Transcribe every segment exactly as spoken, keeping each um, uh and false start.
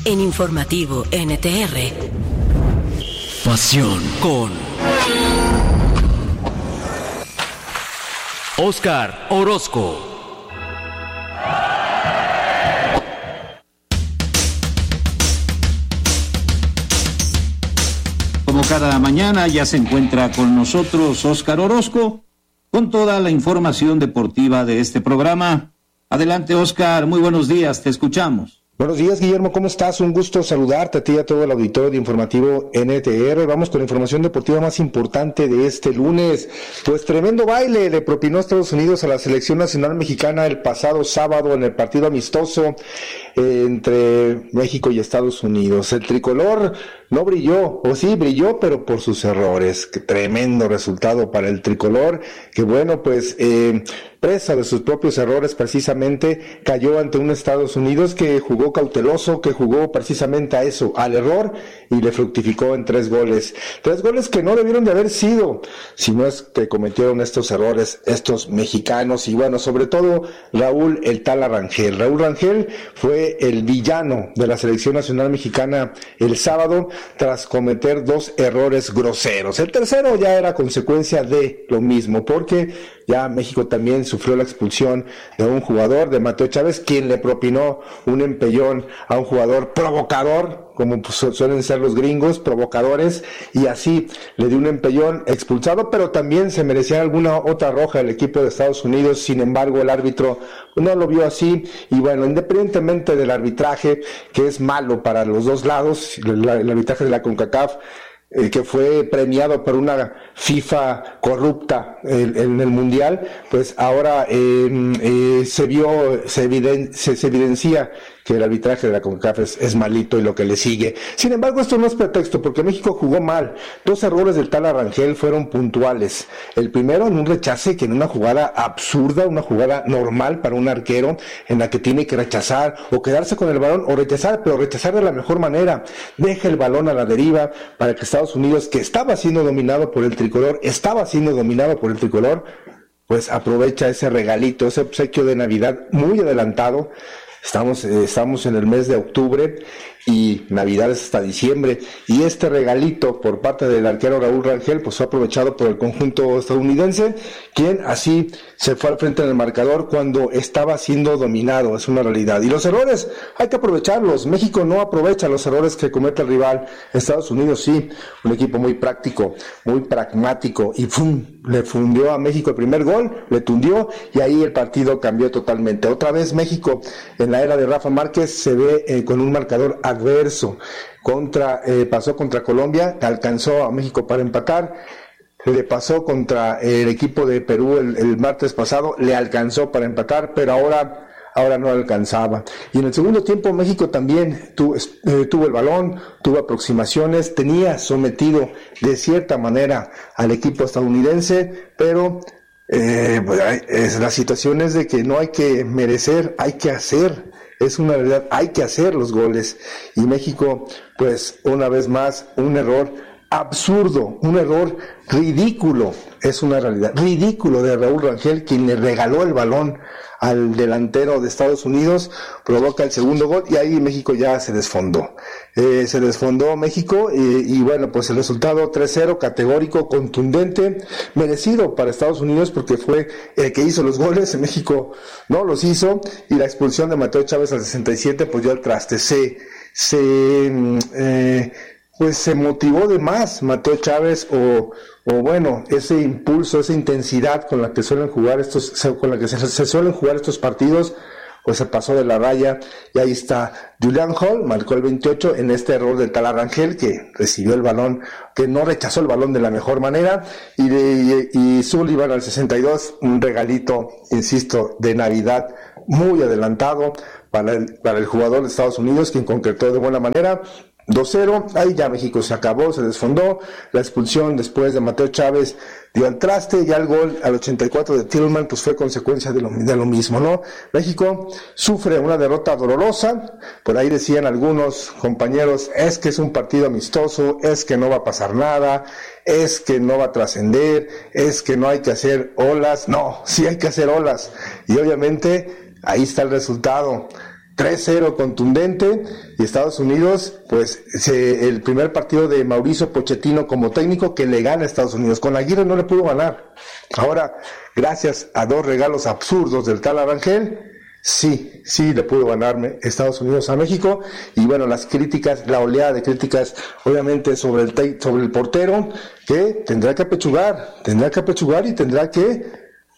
En Informativo N T R. Pasión con Óscar Orozco. Como cada mañana ya se encuentra con nosotros Óscar Orozco con toda la información deportiva de este programa. Adelante, Óscar, muy buenos días, te escuchamos. Buenos días, Guillermo, ¿cómo estás? Un gusto saludarte a ti y a todo el auditorio de Informativo N T R. Vamos con la información deportiva más importante de este lunes. Pues tremendo baile le propinó Estados Unidos a la selección nacional mexicana el pasado sábado en el partido amistoso eh, entre México y Estados Unidos. El tricolor no brilló, o sí brilló, pero por sus errores. Qué tremendo resultado para el tricolor, que bueno, pues eh, presa de sus propios errores precisamente, cayó ante un Estados Unidos que jugó cauteloso, que jugó precisamente a eso, al error, y le fructificó en tres goles. Tres goles que no debieron de haber sido, si no es que cometieron estos errores estos mexicanos, y bueno, sobre todo Raúl el Tala Rangel. Raúl Rangel fue el villano de la selección nacional mexicana el sábado, tras cometer dos errores groseros. El tercero ya era consecuencia de lo mismo, porque ya México también sufrió la expulsión de un jugador, de Mateo Chávez, quien le propinó un empellón a un jugador provocador, como suelen ser los gringos, provocadores, y así le dio un empellón, expulsado, pero también se merecía alguna otra roja el equipo de Estados Unidos. Sin embargo, el árbitro no lo vio así, y bueno, independientemente del arbitraje, que es malo para los dos lados, el, el arbitraje de la CONCACAF, Eh, que fue premiado por una FIFA corrupta eh, en el Mundial, pues ahora eh, eh, se vio, se, eviden, se, se evidencia que el arbitraje de la CONCACAF es, es malito y lo que le sigue. Sin embargo, esto no es pretexto, porque México jugó mal. Dos errores del Tala Rangel fueron puntuales. El primero en un rechace, que en una jugada absurda, una jugada normal para un arquero, en la que tiene que rechazar o quedarse con el balón o rechazar, pero rechazar de la mejor manera. Deja el balón a la deriva para que Estados Unidos, que estaba siendo dominado por el tricolor, estaba siendo dominado por el tricolor, pues aprovecha ese regalito, ese obsequio de Navidad muy adelantado. Estamos, eh, estamos en el mes de octubre y Navidad es hasta diciembre, y este regalito por parte del arquero Raúl Rangel pues fue aprovechado por el conjunto estadounidense, quien así se fue al frente en el marcador cuando estaba siendo dominado. Es una realidad, y los errores hay que aprovecharlos. México no aprovecha los errores que comete el rival. Estados Unidos sí, un equipo muy práctico, muy pragmático, y ¡pum!, le fundió a México el primer gol, le tundió, y ahí el partido cambió totalmente. Otra vez México, en la era de Rafa Márquez, se ve eh, con un marcador adverso. Contra, eh, pasó contra Colombia, alcanzó a México para empatar, le pasó contra el equipo de Perú el, el martes pasado, le alcanzó para empatar, pero ahora ahora no alcanzaba. Y en el segundo tiempo México también tu, eh, tuvo el balón, tuvo aproximaciones, tenía sometido de cierta manera al equipo estadounidense, pero eh, pues, es, la situación es de que no hay que merecer, hay que hacer. Es una realidad, hay que hacer los goles. Y México, pues una vez más, un error absurdo, un error ridículo, es una realidad, ridículo de Raúl Rangel, quien le regaló el balón al delantero de Estados Unidos, provoca el segundo gol, y ahí México ya se desfondó. Eh, se desfondó México, y, y bueno, pues el resultado tres cero, categórico, contundente, merecido para Estados Unidos, porque fue el que hizo los goles. México no los hizo, y la expulsión de Mateo Chávez al sesenta y siete pues dio al traste. Se, se, eh, pues se motivó de más Mateo Chávez, o, o bueno, ese impulso, esa intensidad con la que suelen jugar estos, con la que se, se suelen jugar estos partidos, pues se pasó de la raya, y ahí está Julian Hall, marcó el veintiocho en este error del Tala Rangel, que recibió el balón, que no rechazó el balón de la mejor manera, y, de, y, y Sullivan al sesenta y dos, un regalito, insisto, de Navidad muy adelantado para el, para el jugador de Estados Unidos, quien concretó de buena manera. dos cero, ahí ya México se acabó, se desfondó. La expulsión después de Mateo Chávez dio al traste, ya el gol al ochenta y cuatro de Tillman pues fue consecuencia de lo, de lo mismo, ¿no? México sufre una derrota dolorosa. Por ahí decían algunos compañeros, es que es un partido amistoso, es que no va a pasar nada, es que no va a trascender, es que no hay que hacer olas. No, sí hay que hacer olas, y obviamente ahí está el resultado. tres cero contundente, y Estados Unidos, pues se, el primer partido de Mauricio Pochettino como técnico que le gana a Estados Unidos. Con Aguirre no le pudo ganar. Ahora, gracias a dos regalos absurdos del tal Arangel, sí, sí le pudo ganarme Estados Unidos a México. Y bueno, las críticas, la oleada de críticas, obviamente sobre el te- sobre el portero, que tendrá que apechugar, tendrá que apechugar y tendrá que,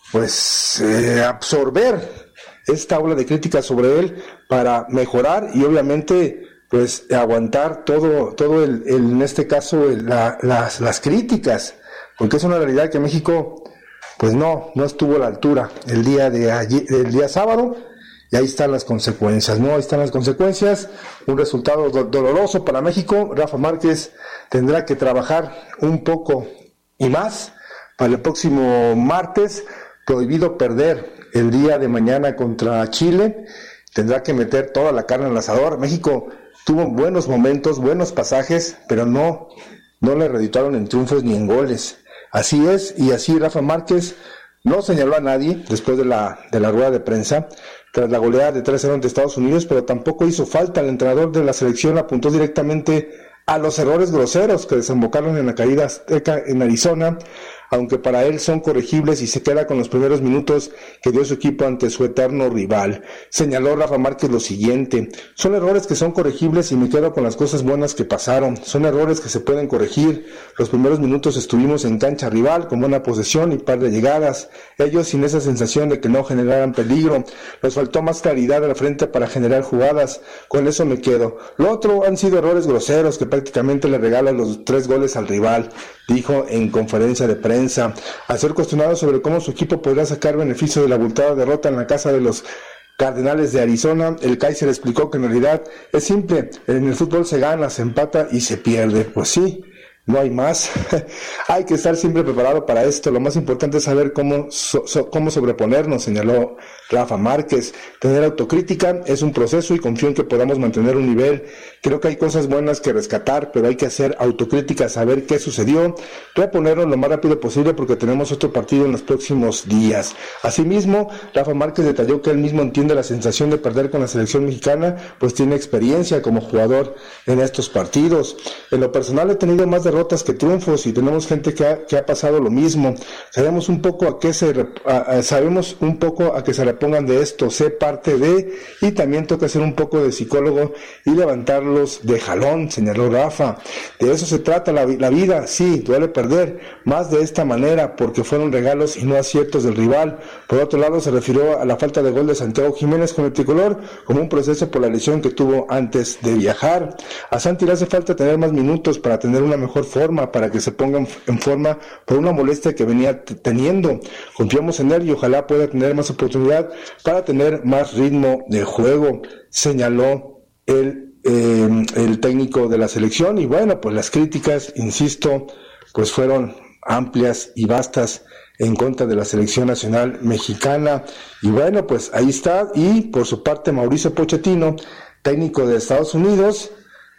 pues, eh, absorber esta ola de críticas sobre él para mejorar y obviamente pues aguantar todo todo el, el en este caso el, la, las las críticas, porque es una realidad que México pues no no estuvo a la altura el día de ayer, el día sábado, y ahí están las consecuencias, no ahí están las consecuencias, un resultado do- doloroso para México. Rafa Márquez tendrá que trabajar un poco y más para el próximo martes, prohibido perder el día de mañana contra Chile, tendrá que meter toda la carne al asador. México tuvo buenos momentos, buenos pasajes, pero no, no le redituaron en triunfos ni en goles. Así es, y así Rafa Márquez no señaló a nadie después de la, de la rueda de prensa, tras la goleada de tres cero ante Estados Unidos, pero tampoco hizo falta. El entrenador de la selección apuntó directamente a los errores groseros que desembocaron en la caída azteca en Arizona, aunque para él son corregibles, y se queda con los primeros minutos que dio su equipo ante su eterno rival. Señaló Rafa Márquez lo siguiente: son errores que son corregibles y me quedo con las cosas buenas que pasaron, son errores que se pueden corregir. Los primeros minutos estuvimos en cancha rival, con buena posesión y par de llegadas, ellos sin esa sensación de que no generaran peligro, nos faltó más claridad al frente para generar jugadas, con eso me quedo. Lo otro han sido errores groseros que prácticamente le regalan los tres goles al rival, dijo en conferencia de prensa. Al ser cuestionado sobre cómo su equipo podrá sacar beneficio de la abultada derrota en la casa de los Cardenales de Arizona, el Kaiser explicó que en realidad es simple, en el fútbol se gana, se empata y se pierde. Pues sí, no hay más. Hay que estar siempre preparado para esto. Lo más importante es saber cómo, so, so, cómo sobreponernos, señaló Rafa Márquez. Tener autocrítica es un proceso y confío en que podamos mantener un nivel. Creo que hay cosas buenas que rescatar, pero hay que hacer autocrítica, saber qué sucedió, reponernos lo más rápido posible porque tenemos otro partido en los próximos días. Asimismo, Rafa Márquez detalló que él mismo entiende la sensación de perder con la selección mexicana, pues tiene experiencia como jugador en estos partidos. En lo personal he tenido más derrotas que triunfos y tenemos gente que ha, que ha pasado lo mismo. Sabemos un poco a qué se a, a, sabemos un poco a que se repongan de esto, sé parte de, y también toca ser un poco de psicólogo y levantarlos de jalón, señaló Rafa. De eso se trata la, la vida, sí, duele perder, más de esta manera porque fueron regalos y no aciertos del rival. Por otro lado, se refirió a la falta de gol de Santiago Jiménez con el tricolor como un proceso por la lesión que tuvo antes de viajar. A Santi le hace falta tener más minutos para tener una mejor forma, para que se ponga en forma por una molestia que venía t- teniendo. Confiamos en él y ojalá pueda tener más oportunidad para tener más ritmo de juego, señaló el, eh, el técnico de la selección. Y bueno, pues las críticas, insisto, pues fueron amplias y vastas en contra de la selección nacional mexicana. Y bueno, pues ahí está. Y por su parte, Mauricio Pochettino, técnico de Estados Unidos,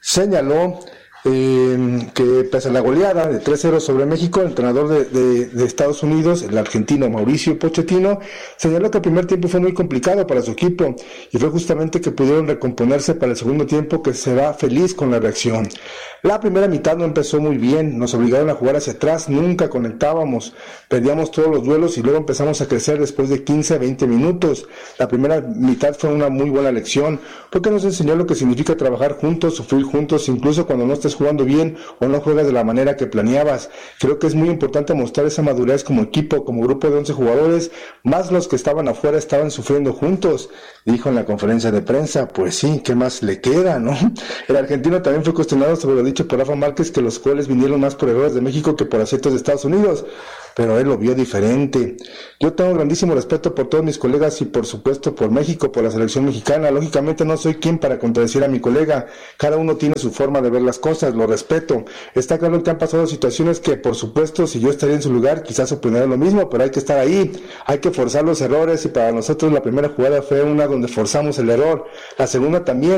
señaló Eh, que pese a la goleada de tres cero sobre México, el entrenador de, de, de Estados Unidos, el argentino Mauricio Pochettino, señaló que el primer tiempo fue muy complicado para su equipo y fue justamente que pudieron recomponerse para el segundo tiempo, que será feliz con la reacción. La primera mitad no empezó muy bien, nos obligaron a jugar hacia atrás, nunca conectábamos, perdíamos todos los duelos y luego empezamos a crecer después de quince a veinte minutos. La primera mitad fue una muy buena lección porque nos enseñó lo que significa trabajar juntos, sufrir juntos, incluso cuando no estés jugando bien o no juegas de la manera que planeabas. Creo que es muy importante mostrar esa madurez como equipo, como grupo de once jugadores, más los que estaban afuera estaban sufriendo juntos, dijo en la conferencia de prensa. Pues sí, ¿qué más le queda, no? El argentino también fue cuestionado sobre lo dicho por Rafa Márquez, que los goles vinieron más por errores de México que por aciertos de Estados Unidos, pero él lo vio diferente. Yo tengo grandísimo respeto por todos mis colegas y por supuesto por México, por la selección mexicana. Lógicamente no soy quien para contradecir a mi colega, cada uno tiene su forma de ver las cosas, lo respeto. Está claro que han pasado situaciones que por supuesto si yo estaría en su lugar quizás opinaría lo mismo, pero hay que estar ahí, hay que forzar los errores y para nosotros la primera jugada fue una donde forzamos el error, la segunda también.